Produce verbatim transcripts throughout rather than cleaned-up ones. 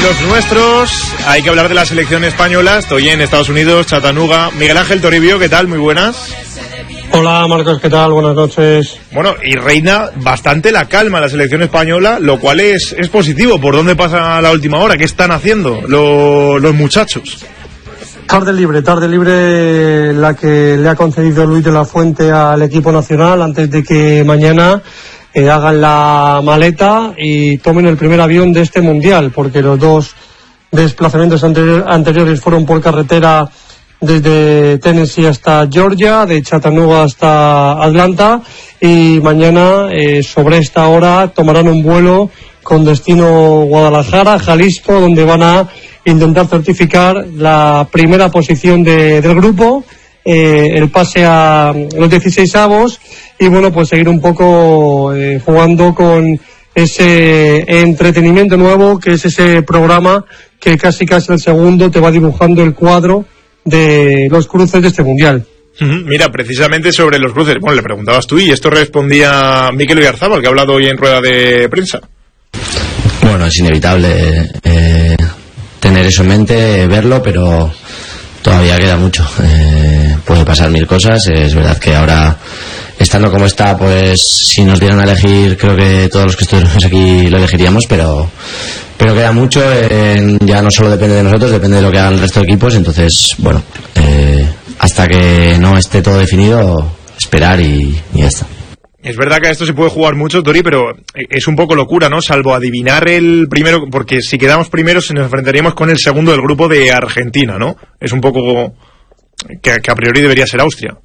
los nuestros. Hay que hablar de la selección española. Estoy en Estados Unidos, Chattanooga. Miguel Ángel Toribio, ¿qué tal? Muy buenas. Hola Marcos, ¿qué tal? Buenas noches. Bueno, y reina bastante la calma la selección española, lo cual es, es positivo. ¿Por dónde pasa la última hora? ¿Qué están haciendo los, los muchachos? Tarde libre, tarde libre la que le ha concedido Luis de la Fuente al equipo nacional antes de que mañana eh, hagan la maleta y tomen el primer avión de este mundial, porque los dos desplazamientos anterior, anteriores fueron por carretera desde Tennessee hasta Georgia, de Chattanooga hasta Atlanta, y mañana eh, sobre esta hora tomarán un vuelo con destino Guadalajara, Jalisco, donde van a intentar certificar la primera posición de, del grupo, eh, el pase a los dieciseisavos y bueno, pues seguir un poco eh, jugando con ese entretenimiento nuevo que es ese programa que casi casi al segundo te va dibujando el cuadro de los cruces de este mundial. Mira, precisamente sobre los cruces, bueno, le preguntabas tú y esto respondía Mikel Oyarzabal, que ha hablado hoy en rueda de prensa. Bueno, es inevitable eh, tener eso en mente, verlo, pero todavía queda mucho. Eh, puede pasar mil cosas. Es verdad que ahora, estando como está, pues si nos dieran a elegir, creo que todos los que estuviéramos aquí lo elegiríamos, pero pero queda mucho. Eh, ya no solo depende de nosotros, depende de lo que hagan el resto de equipos. Entonces, bueno, eh, hasta que no esté todo definido, esperar y, y ya está. Es verdad que a esto se puede jugar mucho, Tori, pero es un poco locura, ¿no? Salvo adivinar el primero, porque si quedamos primeros nos enfrentaríamos con el segundo del grupo de Argentina, ¿no? Es un poco que, que a priori debería ser Austria.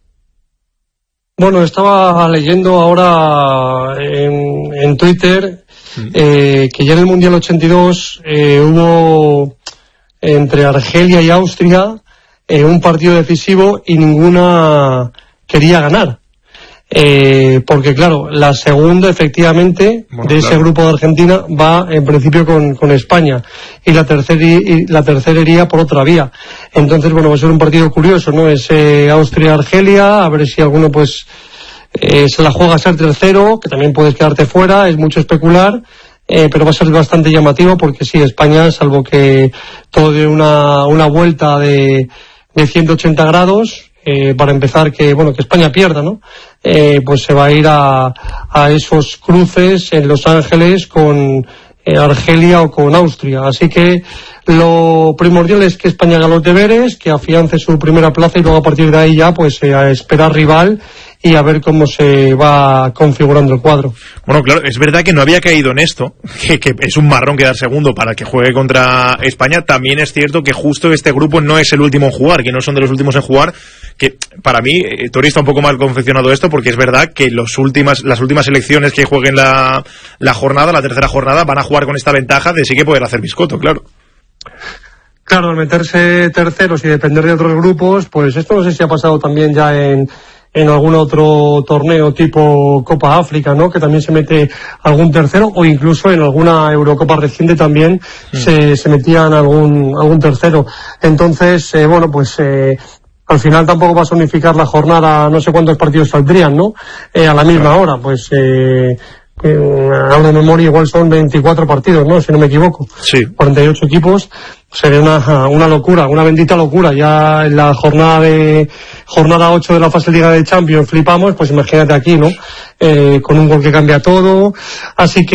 Bueno, estaba leyendo ahora en, en Twitter eh, que ya en el Mundial ochenta y dos eh, hubo entre Argelia y Austria eh, un partido decisivo y ninguna quería ganar. Eh, porque claro, la segunda efectivamente bueno, de ese claro. grupo de Argentina va en principio con, con España y la tercera y la tercera iría por otra vía. Entonces bueno, va a ser un partido curioso, ¿no? Es eh, Austria-Argelia, a ver si alguno pues eh, se la juega a ser tercero, que también puedes quedarte fuera, es mucho especular, eh, pero va a ser bastante llamativo porque sí, España, salvo que todo de una, una vuelta de, de ciento ochenta grados, Eh, para empezar que bueno que España pierda, ¿no? Eh, pues se va a ir a, a esos cruces en Los Ángeles con eh, Argelia o con Austria, así que lo primordial es que España haga los deberes, que afiance su primera plaza y luego a partir de ahí ya pues eh, a esperar rival y a ver cómo se va configurando el cuadro. Bueno, claro, es verdad que no había caído en esto, que, que es un marrón quedar segundo para que juegue contra España. También es cierto que justo este grupo no es el último en jugar, que no son de los últimos en jugar, que para mí, eh, Tori, está un poco mal confeccionado esto, porque es verdad que los últimas, las últimas selecciones que jueguen la, la jornada, la tercera jornada, van a jugar con esta ventaja de sí que poder hacer biscoto, claro. Claro, al meterse terceros y depender de otros grupos, pues esto no sé si ha pasado también ya en en algún otro torneo tipo Copa África, ¿no? Que también se mete algún tercero, o incluso en alguna Eurocopa reciente también mm. se, se metían algún algún tercero. Entonces, eh, bueno, pues eh, al final tampoco va a sonificar la jornada, no sé cuántos partidos saldrían, ¿no? Eh, a la misma hora, pues eh, eh, hablo de memoria, igual son veinticuatro partidos, ¿no? Si no me equivoco. Sí. cuarenta y ocho equipos. Sería una, una locura, una bendita locura. Ya en la jornada de jornada ocho de la fase Liga de Champions flipamos, pues imagínate aquí, ¿no? Eh, con un gol que cambia todo. Así que